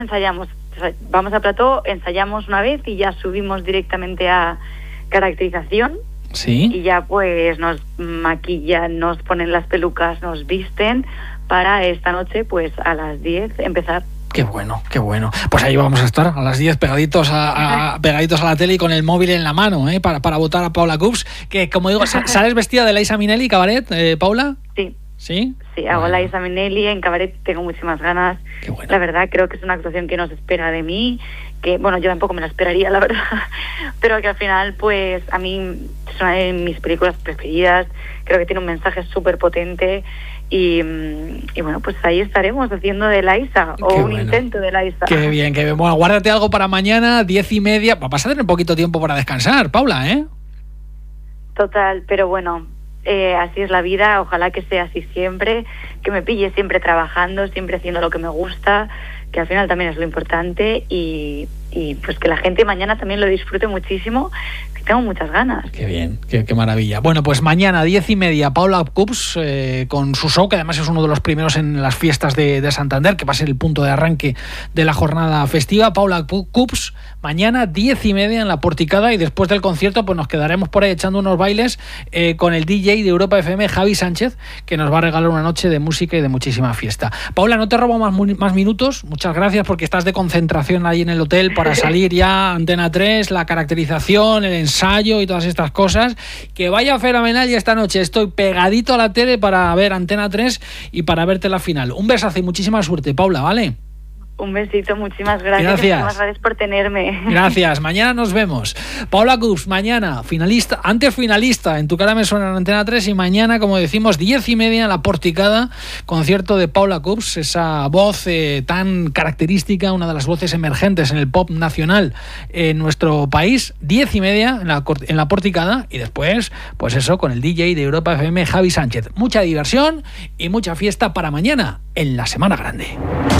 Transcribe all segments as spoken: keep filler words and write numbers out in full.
ensayamos, vamos a plató, ensayamos una vez y ya subimos directamente a caracterización. Sí. Y ya pues nos maquillan, nos ponen las pelucas, nos visten para esta noche pues a las diez empezar. Qué bueno, qué bueno. Pues ahí vamos a estar a las diez pegaditos a, a, pegaditos a la tele y con el móvil en la mano, ¿eh? para, para votar a Paula Cups, que como digo, ¿sales vestida de Liza Minnelli, Cabaret, eh, Paula? Sí. ¿Sí? Sí, hago bueno. Liza Minnelli en Cabaret, tengo muchísimas ganas. Qué bueno. La verdad, creo que es una actuación que no se espera de mí, que, bueno, yo tampoco me la esperaría, la verdad, pero que al final, pues, a mí es una de mis películas preferidas, creo que tiene un mensaje súper potente y, y, bueno, pues ahí estaremos haciendo de Liza, o un bueno. intento de Liza. Qué bien, qué bien. Bueno, guárdate algo para mañana, diez y media, vas a tener un poquito tiempo para descansar, Paula, ¿eh? Total, pero bueno... Eh, así es la vida, ojalá que sea así siempre, que me pille siempre trabajando, siempre haciendo lo que me gusta, que al final también es lo importante y, y pues que la gente mañana también lo disfrute muchísimo, que tengo muchas ganas. Qué bien, qué, qué maravilla. Bueno, pues mañana diez y media Paula Cups eh, con su show, que además es uno de los primeros en las fiestas de, de Santander, que va a ser el punto de arranque de la jornada festiva. Paula Cups, mañana diez y media en la Porticada, y después del concierto pues nos quedaremos por ahí echando unos bailes eh, con el D J de Europa F M, Javi Sánchez, que nos va a regalar una noche de música y de muchísima fiesta. Paula, no te robo más, más minutos, muchas gracias porque estás de concentración ahí en el hotel para salir ya Antena tres, la caracterización, el ensayo y todas estas cosas. Que vaya fenomenal, y esta noche estoy pegadito a la tele para ver Antena tres y para verte la final. Un besazo y muchísima suerte, Paula, ¿vale? Un besito, muchísimas gracias. Gracias. Muchísimas gracias por tenerme. Gracias, mañana nos vemos. Paula Cups, mañana finalista, antes finalista en Tu cara me suena en Antena tres, y mañana, como decimos, diez y media en la Porticada, concierto de Paula Cups, esa voz eh, tan característica, una de las voces emergentes en el pop nacional en nuestro país. Diez y media en la, en la Porticada, y después, pues eso, con el D J de Europa F M, Javi Sánchez. Mucha diversión y mucha fiesta para mañana en la Semana Grande.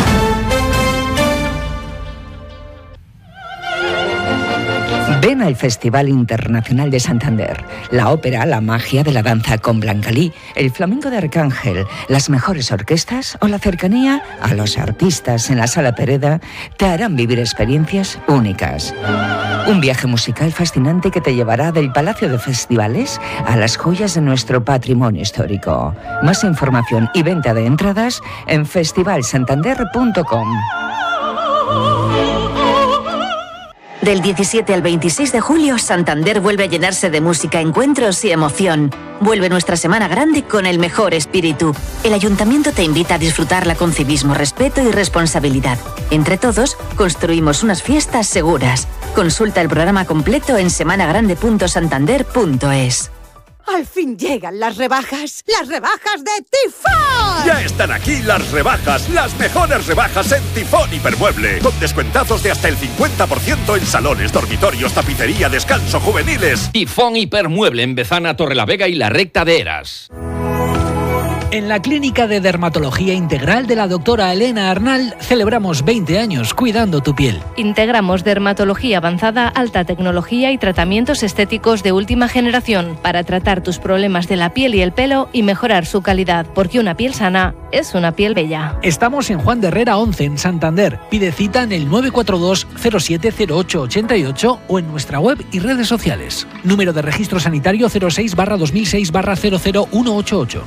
Ven al Festival Internacional de Santander. La ópera, la magia de la danza con Blancalí, el flamenco de Arcángel, las mejores orquestas o la cercanía a los artistas en la Sala Pereda te harán vivir experiencias únicas. Un viaje musical fascinante que te llevará del Palacio de Festivales a las joyas de nuestro patrimonio histórico. Más información y venta de entradas en festival santander punto com. Del diecisiete al veintiséis de julio, Santander vuelve a llenarse de música, encuentros y emoción. Vuelve nuestra Semana Grande con el mejor espíritu. El Ayuntamiento te invita a disfrutarla con civismo, respeto y responsabilidad. Entre todos, construimos unas fiestas seguras. Consulta el programa completo en semana grande punto santander punto es. ¡Al fin llegan las rebajas! ¡Las rebajas de Tifón! Ya están aquí las rebajas, las mejores rebajas en Tifón Hipermueble, con descuentazos de hasta el cincuenta por ciento en salones, dormitorios, tapicería, descanso, juveniles. Tifón Hipermueble en Bezana, Torrelavega y la Recta de Heras. En la Clínica de Dermatología Integral de la doctora Elena Arnal celebramos veinte años cuidando tu piel. Integramos dermatología avanzada, alta tecnología y tratamientos estéticos de última generación para tratar tus problemas de la piel y el pelo y mejorar su calidad, porque una piel sana es una piel bella. Estamos en Juan de Herrera once, en Santander. Pide cita en el nueve cuatro dos cero siete cero ocho ocho ocho o en nuestra web y redes sociales. Número de registro sanitario cero seis barra dos mil seis barra cero cero uno ocho ocho.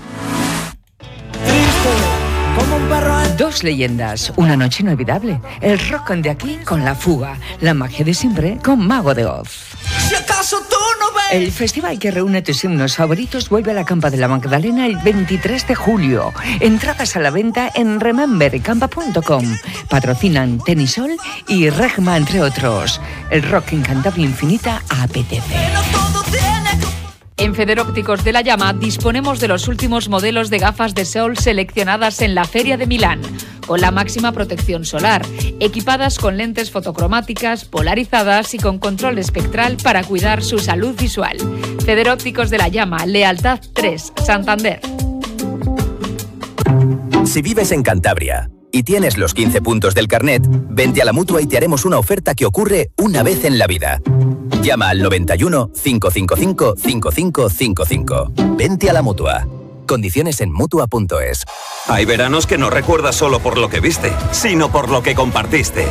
Dos leyendas, una noche inolvidable. El rock de aquí con La Fuga, la magia de siempre con Mago de Oz. Si acaso tú no ves. El festival que reúne tus himnos favoritos vuelve a la Campa de la Magdalena el veintitrés de julio. Entradas a la venta en remember campa punto com. Patrocinan Tenisol y Regma, entre otros. El rock en Cantabria Infinita apetece. En Federópticos de la Llama disponemos de los últimos modelos de gafas de sol seleccionadas en la Feria de Milán, con la máxima protección solar, equipadas con lentes fotocromáticas, polarizadas y con control espectral para cuidar su salud visual. Federópticos de la Llama, Lealtad tres, Santander. Si vives en Cantabria y tienes los quince puntos del carnet, vente a la Mutua y te haremos una oferta que ocurre una vez en la vida. Llama al noventa y uno, cinco cinco cinco, cinco cinco cinco cinco. Vente a la Mutua. Condiciones en mutua punto es. Hay veranos que no recuerdas solo por lo que viste, sino por lo que compartiste.